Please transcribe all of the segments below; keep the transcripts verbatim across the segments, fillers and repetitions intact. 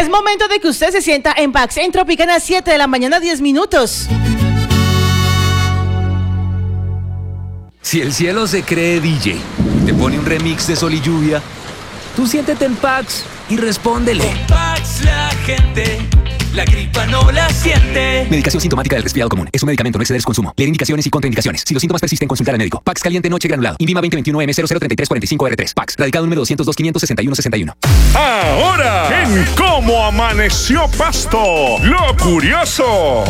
Es momento de que usted se sienta en Pax en Tropicana, siete de la mañana, diez minutos. Si el cielo se cree D J y te pone un remix de Sol y Lluvia, tú siéntete en Pax y respóndele. Con Pax la gente, la gripa no la siente. Medicación sintomática del resfriado común. Es un medicamento, no exceder su consumo. Leer indicaciones y contraindicaciones. Si los síntomas persisten, consultar al médico. Pax caliente noche granulado. Invima veinte veintiuno M cero cero treinta y tres cuarenta y cinco R tres. Pax. Radicado número doscientos dos quinientos sesenta y uno sesenta y uno. Ahora, en Cómo Amaneció Pasto, lo curioso.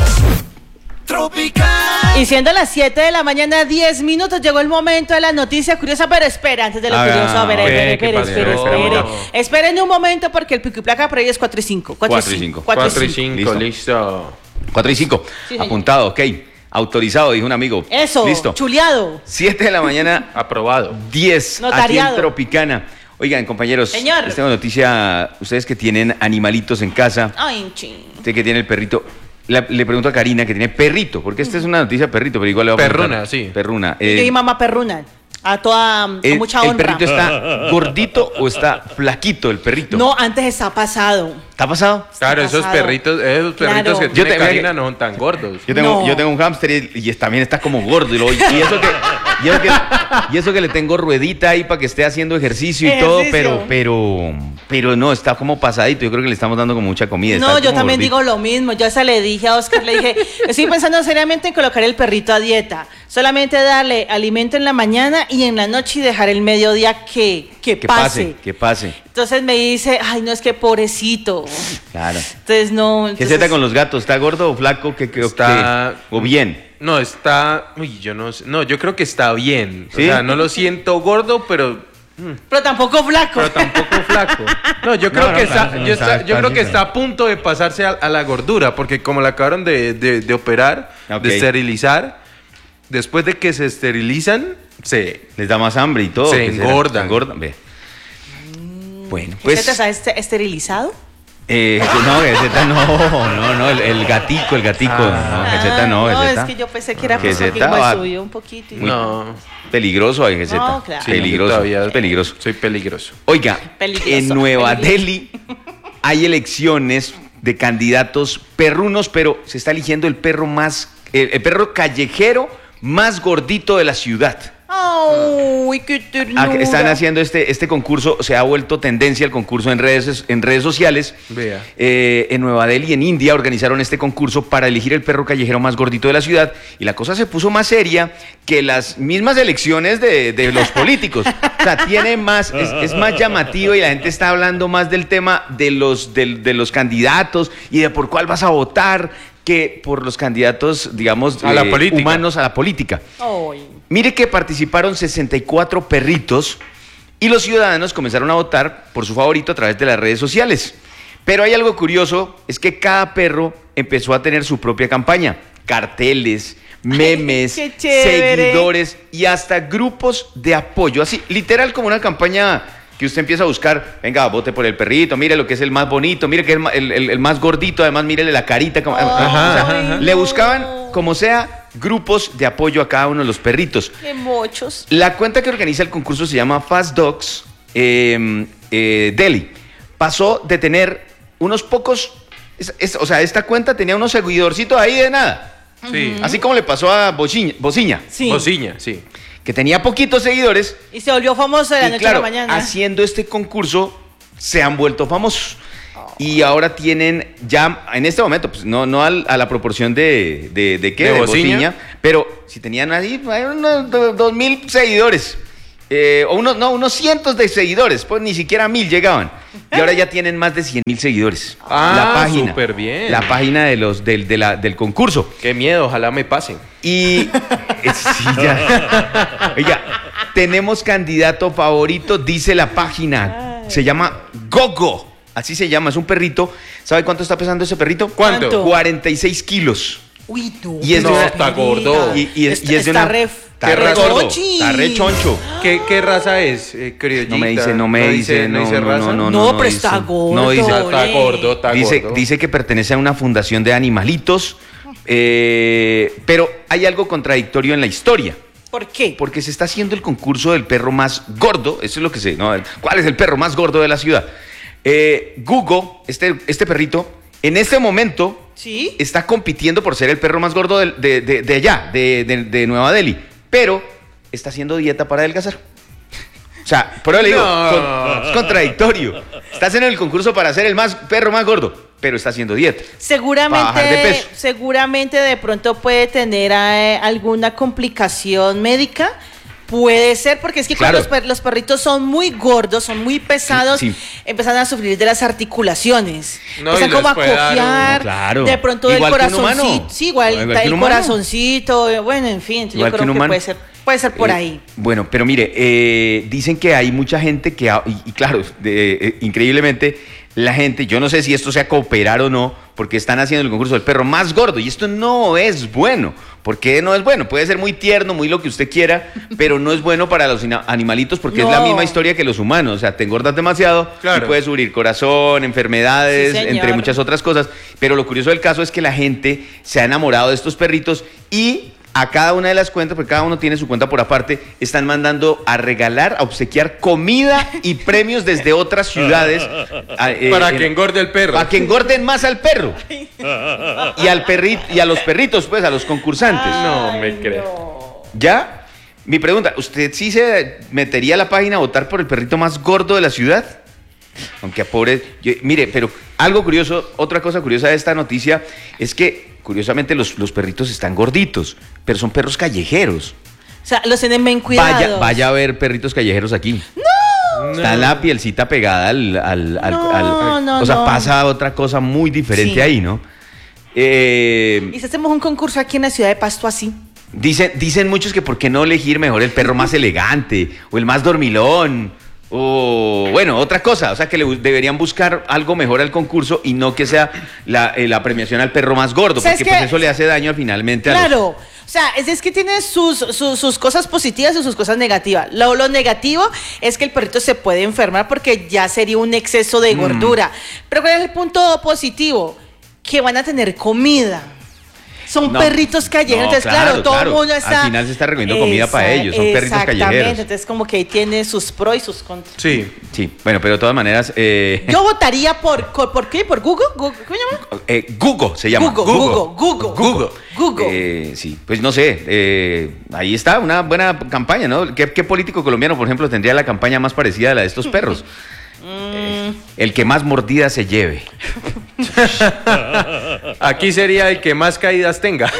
Tropical. Y siendo las siete de la mañana, diez minutos, llegó el momento de la noticia curiosa, pero espera, antes de lo Ah, curioso, a ver, ¿qué? espere, ¿Qué espere, pasó? espere, espere. Espera, Esperen un momento porque el pico y placa por ahí es cuatro y cinco. cuatro y cinco. cuatro y cinco, cinco. listo. cuatro y cinco. Sí, señor. Apuntado, ok. Autorizado, dijo un amigo. Eso, Listo. chuleado. siete de la mañana, Aprobado. diez. Aquí Notariado. en Tropicana. Oigan, compañeros. Señor. Les tengo noticia. Ustedes que tienen animalitos en casa. Ay, ching. Usted que tiene el perrito. La- le pregunto a Karina que tiene perrito. Porque esta es una noticia perrito, pero igual le voy a preguntar. Perruna, sí. Perruna. Yo Eh, y mamá perruna. A toda, a el, mucha ¿El honra. perrito está gordito o está flaquito el perrito? No, antes está pasado. ¿Está pasado? Claro, esos pasado. perritos, esos perritos Claro. que Yo tiene te- Karina no son tan gordos. Yo tengo, No. yo tengo un hámster y, y también está como gordo. Y, lo- y eso que, y, eso que, y eso que le tengo ruedita ahí para que esté haciendo ejercicio y todo, Ejercicio. pero, pero, pero no, está como pasadito. Yo creo que le estamos dando como mucha comida. No, está yo como también gordito. digo lo mismo. Yo hasta le dije a Oscar, le dije, estoy pensando seriamente en colocar el perrito a dieta. Solamente darle alimento en la mañana y en la noche y dejar el mediodía que, que, Que pase. pase, que pase. Entonces me dice, ay, no, es que pobrecito. Claro. Entonces no. ¿Qué entonces- zeta con los gatos? ¿Está gordo o flaco? ¿Qué, qué, Está- qué? ¿O bien? No, está. Uy, yo no sé. No, yo creo que está bien. ¿Sí? O sea, no lo siento gordo, pero. Pero tampoco flaco. Pero tampoco flaco. No, yo creo No, no, que está, no, no, yo, está- está- yo está creo que bien. está a punto de pasarse a, a la gordura, porque como la acabaron de, de- de operar, Ok. de esterilizar, después de que se esterilizan, se. Les da más hambre y todo. Se ¿qué será? engordan. Se engordan, ve. Bueno, ¿Pues, pues... ¿Está este- esterilizado? Eh, no, Geseta no, no, no, el, el gatico, el gatico. Ah. No, Geseta no, Ah, no, Geseta. es que yo pensé que era Que pues, se que estaba- igual subió un poquito. y- Muy No. peligroso ahí, Geseta. No, claro. Sí, Peligroso, todavía es peligroso. Soy peligroso. Oiga, Peligroso, en Nueva peligroso. Delhi hay elecciones de candidatos perrunos, pero se está eligiendo el perro más, el, el perro callejero más gordito de la ciudad. ¡Ay, qué Ah, ternura! Están haciendo este, este concurso, se ha vuelto tendencia el concurso en redes, en redes sociales. Vea. Eh, en Nueva Delhi, en India, organizaron este concurso para elegir el perro callejero más gordito de la ciudad y la cosa se puso más seria que las mismas elecciones de, de los políticos. O sea, tiene más, es, es más llamativo y la gente está hablando más del tema de los, del- de los candidatos y de por cuál vas a votar que por los candidatos, digamos, A la política. humanos a la política. Ay. Mire que participaron sesenta y cuatro perritos y los ciudadanos comenzaron a votar por su favorito a través de las redes sociales. Pero hay algo curioso, es que cada perro empezó a tener su propia campaña, carteles, memes, Qué chévere. seguidores y hasta grupos de apoyo, así, literal como una campaña que usted empieza a buscar, venga, vote por el perrito, mire lo que es el más bonito, mire que es el, ma- el- el- el más gordito, además mírele la carita. como- Ay, o sea, no. le buscaban, como sea, grupos de apoyo a cada uno de los perritos. ¡Qué mochos! La cuenta que organiza el concurso se llama Fast Dogs eh, eh, Delhi. Pasó de tener unos pocos, es- es- o sea, esta cuenta tenía unos seguidorcitos ahí de nada. Sí. Así como le pasó a Bociña, Bociña, Sí. Bociña, sí. que tenía poquitos seguidores. Y se volvió famoso de la Y noche claro, a la mañana. haciendo este concurso se han vuelto famosos. Y ahora tienen ya, en este momento, pues no, no al- a la proporción de, de, de qué, ¿De de Bociña? Bociña, pero si tenían ahí hay unos do- dos mil seguidores. Eh, o unos, no, unos cientos de seguidores, pues ni siquiera mil llegaban. Y ahora ya tienen más de cien mil seguidores. Ah, la página. súper bien. La página de los, del, de la- del concurso. Qué miedo, ojalá me pasen. Y eh, sí, ya. Oiga, tenemos candidato favorito, dice la página. Se llama Gogo. Así se llama, es un perrito. ¿Sabe cuánto está pesando ese perrito? ¿Cuánto? ¿Cuánto? cuarenta y seis kilos. Uy, no. Y es de No, una- está gordo. Y, y es, Está- y es de está una. re- está qué re raza- gordo. Chonchi. Está re choncho. ¿Qué, qué raza es, eh, criollita? No me dice, no me dice, no, dice no, raza? no, no, No, no pero dice. está gordo. No dice. Está Ole. gordo, está Dice, gordo. dice que pertenece a una fundación de animalitos, eh, pero hay algo contradictorio en la historia. ¿Por qué? Porque se está haciendo el concurso del perro más gordo, eso es lo que sé, ¿no? ¿Cuál es el perro más gordo de la ciudad? Eh, Gugo, este, este perrito, en este momento ¿Sí? está compitiendo por ser el perro más gordo de, de, de, de allá, de, de, de Nueva Delhi, pero está haciendo dieta para adelgazar. O sea, por eso le digo, No. con- es contradictorio. Estás en el concurso para ser el más perro más gordo, pero está haciendo dieta. Seguramente, Bajar de peso. seguramente de pronto puede tener eh, alguna complicación médica. Puede ser, porque es que Claro. cuando los, per- los perritos son muy gordos, son muy pesados, Sí, sí. empiezan a sufrir de las articulaciones. No, empiezan y como a les puede dar un- cojear. Claro. De pronto el Igual que un humano. corazoncito. Sí, igual, Igual está que el un humano. corazoncito. eh, Bueno, en fin, yo Igual que creo un que humano. puede ser, puede ser por Eh, ahí. Bueno, pero mire, eh, dicen que hay mucha gente que, ha- y, y claro, de- eh, increíblemente, la gente, yo no sé si esto sea cooperar o no, porque están haciendo el concurso del perro más gordo, y esto no es bueno. ¿Por qué no es bueno? Puede ser muy tierno, muy lo que usted quiera, pero no es bueno para los ina- animalitos porque es la No. misma historia que los humanos. O sea, te engordas demasiado Claro. y puedes sufrir corazón, enfermedades, Sí, señor. entre muchas otras cosas. Pero lo curioso del caso es que la gente se ha enamorado de estos perritos y a cada una de las cuentas, porque cada uno tiene su cuenta por aparte, están mandando a regalar, a obsequiar comida y premios desde otras ciudades. a- eh, Para en- que engorde el perro. Para que engorden más al perro. Y al perrito, y a los perritos, pues, a los concursantes. No me creo. ¿Ya? Mi pregunta, ¿usted sí se metería a la página a votar por el perrito más gordo de la ciudad? Aunque a pobre... yo- mire, pero algo curioso, otra cosa curiosa de esta noticia es que, curiosamente, los, los perritos están gorditos, pero son perros callejeros. O sea, los tienen bien cuidados. Vaya, vaya a ver perritos callejeros aquí. ¡No! Está la pielcita pegada al... al, al- No, al- no, o sea, no. pasa otra cosa muy diferente Sí. ahí, ¿no? Eh, ¿Y si hacemos un concurso aquí en la ciudad de Pasto así? Dicen, dicen muchos que por qué no elegir mejor el perro más elegante o el más dormilón o bueno, otra cosa, o sea que le bu- deberían buscar algo mejor al concurso y no que sea la, eh, la premiación al perro más gordo, ¿Sabes porque qué? pues eso le hace daño finalmente a los- Claro, o sea, es, es que tiene sus, sus, sus cosas positivas y sus cosas negativas. Lo, lo negativo es que el perrito se puede enfermar porque ya sería un exceso Mm. de gordura. Pero ¿cuál es el punto positivo? Que van a tener comida. Son No, perritos callejeros, no, entonces claro, claro, todo claro. el mundo está... Al final se está recogiendo comida para Esa- ellos, son perritos exactamente, callejeros. entonces como que ahí tiene sus pros y sus contras. Sí. Sí, bueno, pero de todas maneras... Eh, Yo votaría por, por, ¿por qué? ¿Por Google? ¿Cómo se llama? eh, Gugo se llama. Google, Google, Google, Google. Google. Eh, sí, pues no sé, eh, ahí está, una buena campaña, ¿no? ¿Qué, qué político colombiano, por ejemplo, tendría la campaña más parecida a la de estos perros? Eh, el que más mordidas se lleve. Aquí sería el que más caídas tenga.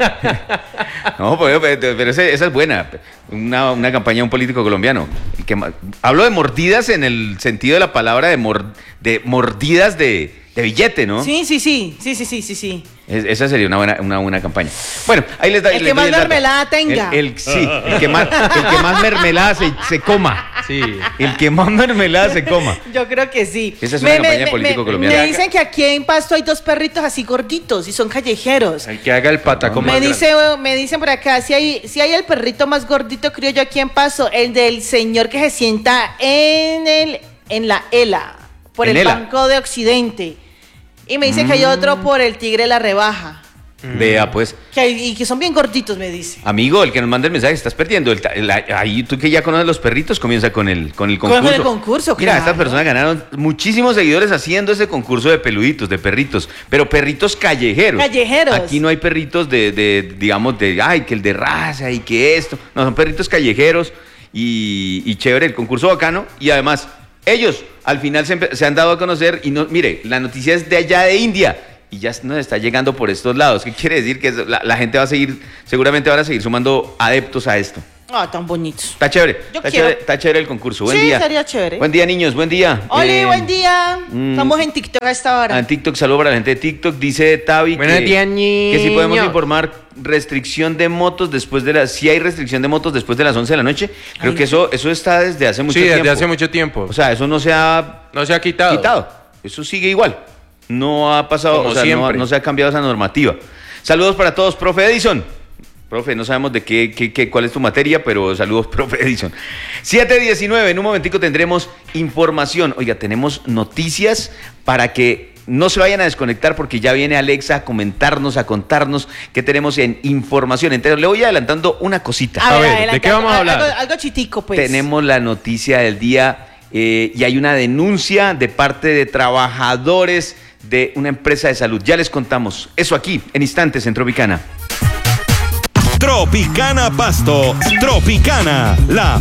No, pero, pero- pero ese- esa es buena. Una, una campaña de un político colombiano. El que más- hablo de mordidas en el sentido de la palabra de, mor- de mordidas de, de billete, ¿no? Sí, sí, sí, sí, sí, sí, sí, sí. Es- esa sería una buena, una buena campaña. Bueno, ahí les da. El les que doy más dato. mermelada tenga. El, el- sí, el que más, el que más mermelada se, se coma. Sí. El que más mermelada se coma. Yo creo que sí. Esa es una campaña de político colombiano. Me dicen que aquí en Pasto hay dos perritos así gorditos y son callejeros. El que haga el patacón Me, más dice, grande. me dicen por acá, si hay, si hay el perrito más gordito, creo yo, aquí en Pasto, el del señor que se sienta en el en la ELA, por ¿En el ELA? Banco de Occidente. Y me dicen que hay otro por el Tigre de la Rebaja. Vea, pues. Que hay- y que son bien gorditos, me dice. Amigo, el que nos manda el mensaje, estás perdiendo. El ta- el- ahí tú que ya conoces los perritos, comienza con el, con el Con concurso. el concurso, Mira, claro. estas personas ganaron muchísimos seguidores haciendo ese concurso de peluditos, de perritos, pero perritos callejeros. Callejeros. Aquí no hay perritos de, de, digamos, de, ay, que el de raza y que esto. No, son perritos callejeros y, y chévere, el concurso bacano. Y además, ellos al final se, empe- se han dado a conocer y no, mire, la noticia es de allá de India. Y ya nos está llegando por estos lados. ¿Qué quiere decir? Que eso- la, la gente va a seguir, seguramente van a seguir sumando adeptos a esto. Ah, tan bonitos. Está chévere. Yo está, quiero. chévere está chévere el concurso. Buen Sí, día. sería chévere. Buen día, niños. Buen día. Hola, Eh, buen día. mm, Estamos en TikTok a esta hora. En TikTok, saludo para la gente de TikTok. Dice Tavi Buenos que, días, que si podemos niños. informar restricción de motos después de las... Si hay restricción de motos después de las once de la noche. Creo Ay. que eso, eso está desde hace mucho Sí, tiempo. desde hace mucho tiempo. O sea, eso no se ha no se ha quitado. quitado. Eso sigue igual. No ha pasado, Como o sea, no, siempre. no se ha cambiado esa normativa. Saludos para todos, profe Edison. Profe, no sabemos de qué, qué, qué- cuál es tu materia, pero saludos, profe Edison. siete diecinueve, en un momentico tendremos información. Oiga, tenemos noticias para que no se vayan a desconectar porque ya viene Alexa a comentarnos, a contarnos qué tenemos en información. Entonces, le voy adelantando una cosita. A ver, ¿de adelante, qué vamos a algo- hablar? Algo, algo chitico, pues. Tenemos la noticia del día eh, y hay una denuncia de parte de trabajadores de una empresa de salud. Ya les contamos eso aquí en instantes en Tropicana. Tropicana Pasto, Tropicana, la